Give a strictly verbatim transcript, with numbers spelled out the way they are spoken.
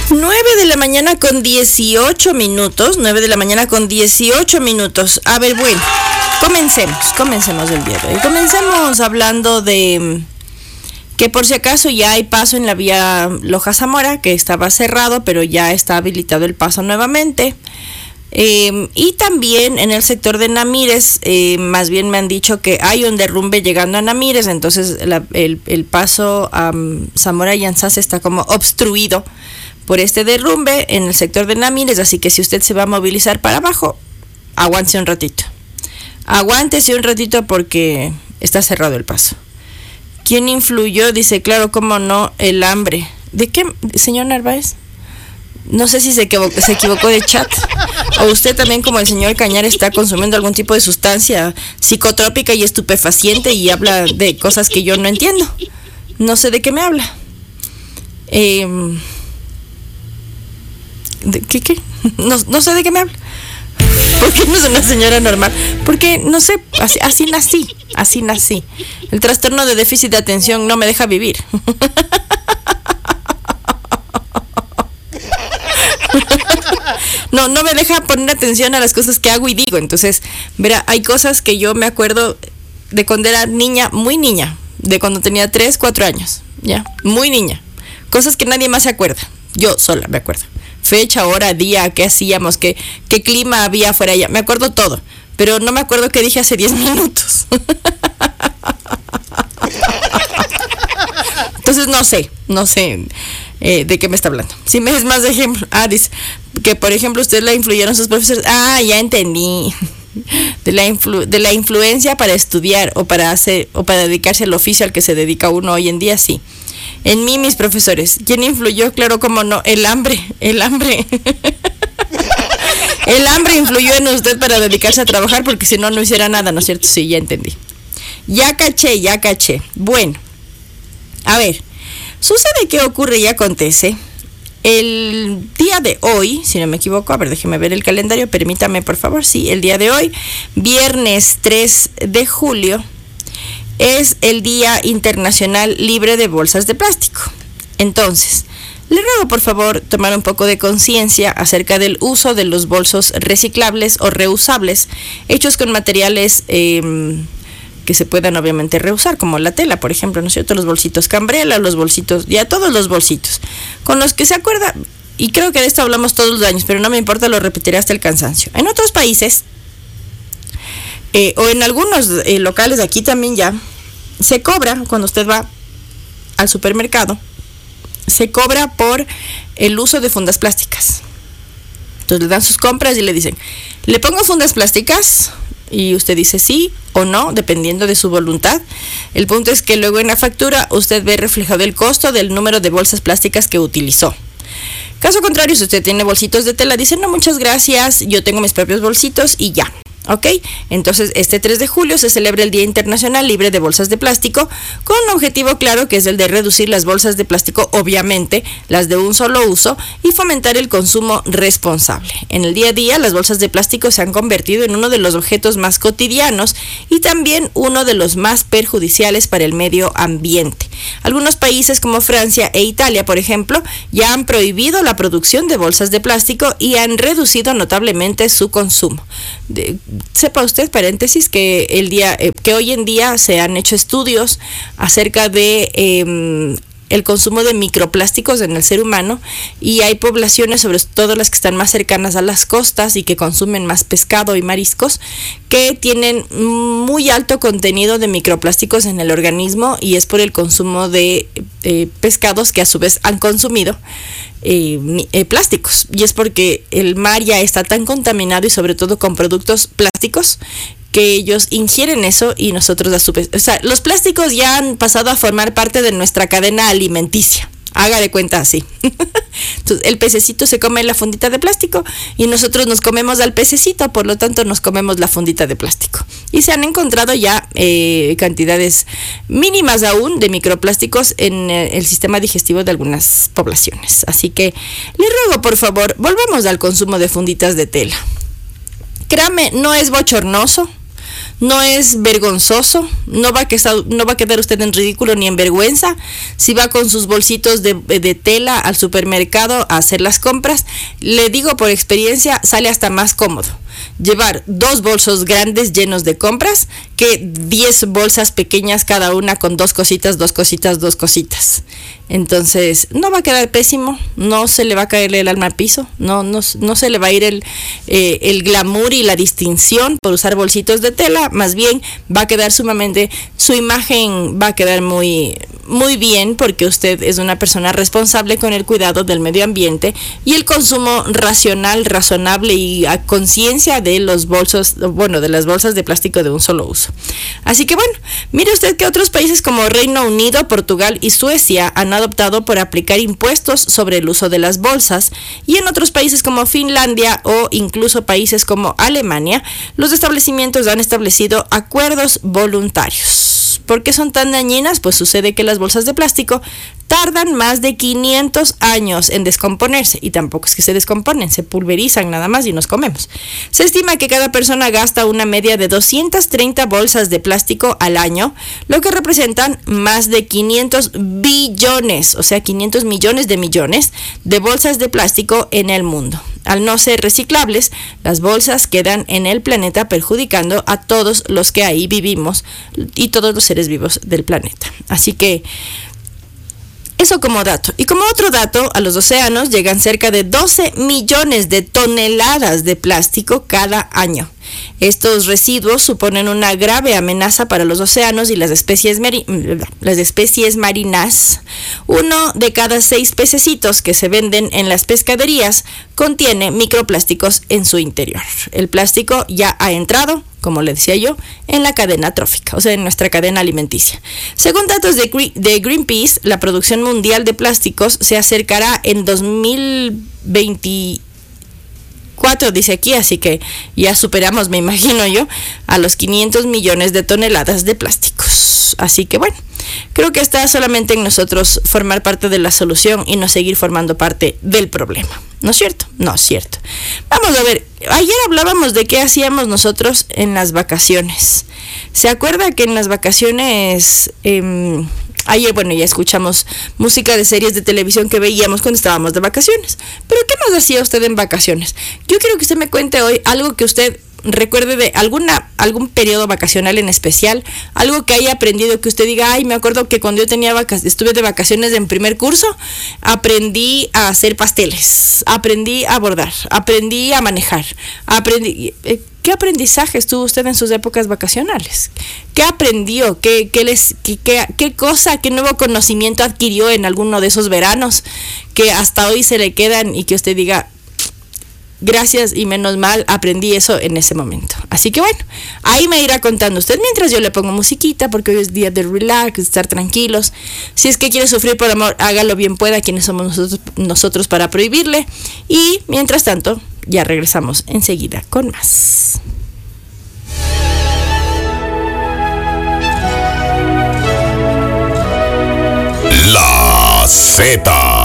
nueve de la mañana con dieciocho minutos, nueve de la mañana con dieciocho minutos. A ver, bueno, comencemos, comencemos el día de hoy. Comencemos hablando de que por si acaso ya hay paso en la vía Loja-Zamora, que estaba cerrado, pero ya está habilitado el paso nuevamente. Eh, y también en el sector de Namírez, eh, más bien me han dicho que hay un derrumbe llegando a Namírez, entonces la, el, el paso a um, Zamora y Anzás está como obstruido por este derrumbe en el sector de Namírez, así que si usted se va a movilizar para abajo, aguántese un ratito. Aguántese un ratito porque está cerrado el paso. ¿Quién influyó? Dice, claro, cómo no, el hambre. ¿De qué, señor Narváez? No sé si se equivocó, se equivocó de chat. O usted también, como el señor Cañar, está consumiendo algún tipo de sustancia psicotrópica y estupefaciente y habla de cosas que yo no entiendo. No sé de qué me habla. Eh, ¿de qué qué? No, no sé de qué me habla. ¿Por qué no es una señora normal? Porque, no sé, así, así nací, así nací. El trastorno de déficit de atención no me deja vivir. No, no me deja poner atención a las cosas que hago y digo. Entonces, verá, hay cosas que yo me acuerdo de cuando era niña, muy niña, de cuando tenía tres, cuatro años, ya, muy niña. Cosas que nadie más se acuerda. Yo sola me acuerdo. Fecha, hora, día, qué hacíamos, qué, qué clima había afuera allá. Me acuerdo todo, pero no me acuerdo qué dije hace diez minutos. Entonces no sé, no sé eh, de qué me está hablando. Si me es más de ejemplo, ah, dice que por ejemplo usted la influyeron sus profesores. Ah, ya entendí. De la influ, de la influencia para estudiar o para hacer o para dedicarse al oficio al que se dedica uno hoy en día, sí. En mí, mis profesores. ¿Quién influyó? Claro, cómo no, el hambre, el hambre. El hambre influyó en usted para dedicarse a trabajar, porque si no, no hiciera nada, ¿no es cierto? Sí, ya entendí. Ya caché, ya caché. Bueno, a ver, sucede que ocurre y acontece. El día de hoy, si no me equivoco, a ver, déjeme ver el calendario, permítame por favor, sí, el día de hoy, viernes tres de julio, es el Día Internacional Libre de Bolsas de Plástico. Entonces, le ruego por favor tomar un poco de conciencia acerca del uso de los bolsos reciclables o reusables, hechos con materiales eh, que se puedan obviamente reusar, como la tela, por ejemplo, ¿no es cierto? Los bolsitos Cambrela, los bolsitos, ya todos los bolsitos, con los que se acuerda, y creo que de esto hablamos todos los años, pero no me importa, lo repetiré hasta el cansancio. En otros países, eh, o en algunos eh, locales de aquí también ya, se cobra, cuando usted va al supermercado, se cobra por el uso de fundas plásticas. Entonces le dan sus compras y le dicen, ¿le pongo fundas plásticas? Y usted dice sí o no, dependiendo de su voluntad. El punto es que luego en la factura usted ve reflejado el costo del número de bolsas plásticas que utilizó. Caso contrario, si usted tiene bolsitos de tela, dice no, muchas gracias, yo tengo mis propios bolsitos y ya. ¿Ok? Entonces, este tres de julio se celebra el Día Internacional Libre de Bolsas de Plástico, con un objetivo claro que es el de reducir las bolsas de plástico, obviamente, las de un solo uso, y fomentar el consumo responsable. En el día a día, las bolsas de plástico se han convertido en uno de los objetos más cotidianos y también uno de los más perjudiciales para el medio ambiente. Algunos países como Francia e Italia, por ejemplo, ya han prohibido la producción de bolsas de plástico y han reducido notablemente su consumo. De, sepa usted, paréntesis, que el día eh, que hoy en día se han hecho estudios acerca de eh, el consumo de microplásticos en el ser humano, y hay poblaciones, sobre todo las que están más cercanas a las costas y que consumen más pescado y mariscos, que tienen muy alto contenido de microplásticos en el organismo, y es por el consumo de eh, pescados que a su vez han consumido Eh, eh, plásticos, y es porque el mar ya está tan contaminado y sobre todo con productos plásticicos que ellos ingieren eso, y nosotros a su vez, o sea, los plásticos ya han pasado a formar parte de nuestra cadena alimenticia. Haga de cuenta así. Entonces, el pececito se come la fundita de plástico y nosotros nos comemos al pececito, por lo tanto nos comemos la fundita de plástico. Y se han encontrado ya eh, cantidades mínimas aún de microplásticos en eh, el sistema digestivo de algunas poblaciones. Así que les ruego, por favor, volvamos al consumo de funditas de tela. Créame, no es bochornoso, no es vergonzoso, no va a quedar, no va a quedar usted en ridículo ni en vergüenza. Si va con sus bolsitos de, de tela al supermercado a hacer las compras, le digo por experiencia, sale hasta más cómodo llevar dos bolsos grandes llenos de compras que diez bolsas pequeñas cada una con dos cositas, dos cositas, dos cositas. Entonces no va a quedar pésimo, no se le va a caer el alma al piso, no, no, no se le va a ir el, eh, el glamour y la distinción por usar bolsitos de tela, más bien va a quedar sumamente, su imagen va a quedar muy, muy bien porque usted es una persona responsable con el cuidado del medio ambiente y el consumo racional, razonable y a conciencia de los bolsos, bueno, de las bolsas de plástico de un solo uso. Así que bueno, mire usted que otros países como Reino Unido, Portugal y Suecia han adoptado por aplicar impuestos sobre el uso de las bolsas, y en otros países como Finlandia o incluso países como Alemania, los establecimientos han establecido acuerdos voluntarios. ¿Por qué son tan dañinas? Pues sucede que las bolsas de plástico tardan más de quinientos años en descomponerse, y tampoco es que se descomponen, se pulverizan nada más y nos comemos. Se estima que cada persona gasta una media de doscientas treinta bolsas de plástico al año, lo que representan más de quinientos billones, o sea, quinientos millones de millones de bolsas de plástico en el mundo. Al no ser reciclables, las bolsas quedan en el planeta perjudicando a todos los que ahí vivimos y todos los seres vivos del planeta. Así que eso como dato. Y como otro dato, a los océanos llegan cerca de doce millones de toneladas de plástico cada año. Estos residuos suponen una grave amenaza para los océanos y las especies, mari- las especies marinas. Uno de cada seis pececitos que se venden en las pescaderías contiene microplásticos en su interior. El plástico ya ha entrado, como le decía yo, en la cadena trófica, o sea, en nuestra cadena alimenticia. Según datos de, Gre- de Greenpeace, la producción mundial de plásticos se acercará en dos mil veinticuatro, dice aquí, así que ya superamos, me imagino yo, a los quinientos millones de toneladas de plásticos. Así que bueno, creo que está solamente en nosotros formar parte de la solución y no seguir formando parte del problema. ¿No es cierto? No es cierto. Vamos a ver, ayer hablábamos de qué hacíamos nosotros en las vacaciones. ¿Se acuerda que en las vacaciones... Eh, Ayer, bueno, ya escuchamos música de series de televisión que veíamos cuando estábamos de vacaciones. Pero ¿qué más hacía usted en vacaciones? Yo quiero que usted me cuente hoy algo que usted recuerde de alguna algún periodo vacacional en especial, algo que haya aprendido, que usted diga, ay, me acuerdo que cuando yo tenía vaca- estuve de vacaciones en primer curso, aprendí a hacer pasteles, aprendí a bordar, aprendí a manejar, aprendí... Eh, ¿Qué aprendizajes tuvo usted en sus épocas vacacionales? ¿Qué aprendió? ¿Qué, qué, les, qué, qué, qué cosa, qué nuevo conocimiento adquirió en alguno de esos veranos que hasta hoy se le quedan y que usted diga, gracias y menos mal aprendí eso en ese momento? Así que bueno, ahí me irá contando usted mientras yo le pongo musiquita, porque hoy es día de relax, de estar tranquilos. Si es que quiere sufrir por amor, hágalo bien pueda, quienes somos nosotros, nosotros para prohibirle. Y mientras tanto, ya regresamos enseguida con más. La Z.